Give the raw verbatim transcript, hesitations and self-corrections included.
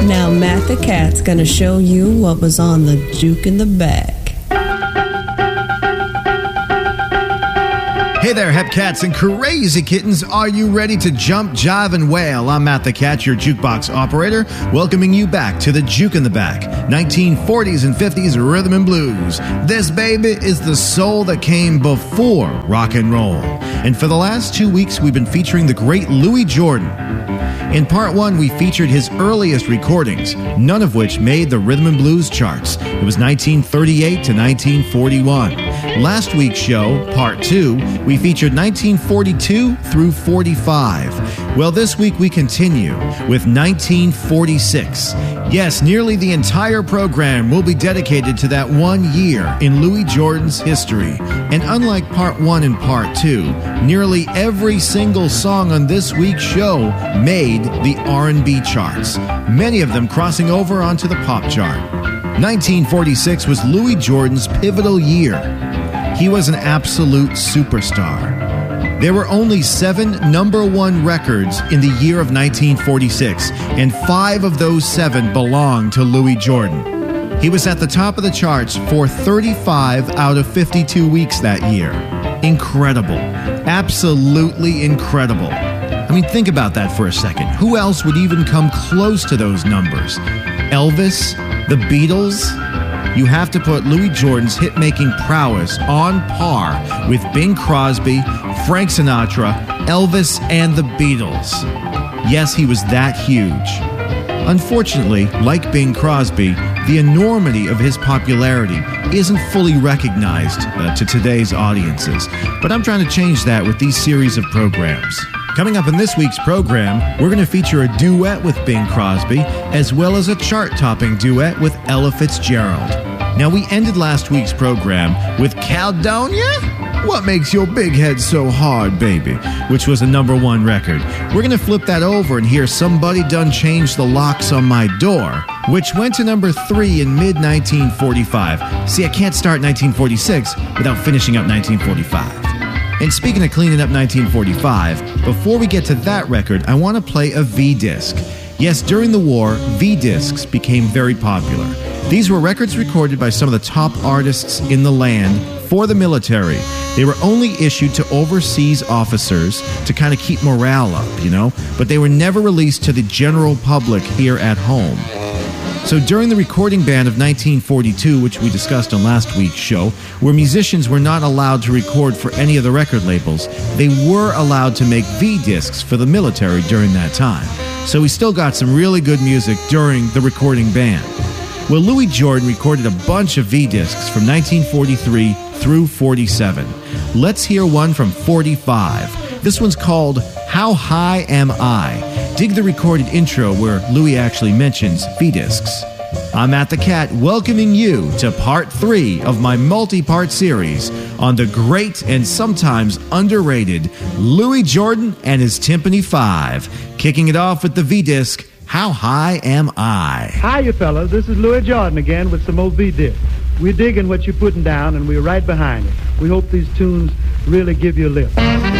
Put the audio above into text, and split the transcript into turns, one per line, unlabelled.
Now Matt the Cat's gonna show you what was on the juke in the back.
Hey there, hep cats and crazy kittens. Are you ready to jump, jive, and wail? I'm Matt the Cat, your jukebox operator, welcoming you back to the Juke in the Back, nineteen forties and fifties rhythm and blues. This, baby, is the soul that came before rock and roll. And for the last two weeks, we've been featuring the great Louis Jordan. In part one, we featured his earliest recordings, none of which made the rhythm and blues charts. It was nineteen thirty-eight to nineteen forty-one. Last week's show, part two, we featured nineteen forty-two through forty-five. Well, this week we continue with nineteen forty-six. Yes, nearly the entire program will be dedicated to that one year in Louis Jordan's history. And unlike part one and part two, nearly every single song on this week's show made the R and B charts, many of them crossing over onto the pop chart. nineteen forty-six was Louis Jordan's pivotal year. He was an absolute superstar. There were only seven number one records in the year of nineteen forty-six, and five of those seven belonged to Louis Jordan. He was at the top of the charts for thirty-five out of fifty-two weeks that year. Incredible. Absolutely incredible. I mean, think about that for a second. Who else would even come close to those numbers? Elvis? The Beatles? You have to put Louis Jordan's hit-making prowess on par with Bing Crosby, Frank Sinatra, Elvis, and the Beatles. Yes, he was that huge. Unfortunately, like Bing Crosby, the enormity of his popularity isn't fully recognized uh, to today's audiences. But I'm trying to change that with these series of programs. Coming up in this week's program, we're going to feature a duet with Bing Crosby, as well as a chart-topping duet with Ella Fitzgerald. Now, we ended last week's program with Caledonia? What makes your big head so hard, baby? Which was a number one record. We're going to flip that over and hear Somebody Done Changed the Locks on My Door, which went to number three in mid nineteen forty-five. See, I can't start nineteen forty-six without finishing up nineteen forty-five. And speaking of cleaning up nineteen forty-five, before we get to that record, I want to play a V-disc. Yes, during the war, V-discs became very popular. These were records recorded by some of the top artists in the land for the military. They were only issued to overseas officers to kind of keep morale up, you know, but they were never released to the general public here at home. So during the recording ban of nineteen forty-two, which we discussed on last week's show, where musicians were not allowed to record for any of the record labels, they were allowed to make V-discs for the military during that time. So we still got some really good music during the recording ban. Well, Louis Jordan recorded a bunch of V-discs from nineteen forty-three through forty-seven. Let's hear one from forty-five. This one's called How High Am I? Dig the recorded intro where Louis actually mentions V-discs. I'm Matt the Cat, welcoming you to part three of my multi-part series on the great and sometimes underrated Louis Jordan and his Timpani Five. Kicking it off with the V-disc, How High Am I?
Hi, you fellas. This is Louis Jordan again with some old V-disc. We're digging what you're putting down, and we're right behind it. We hope these tunes really give you a lift.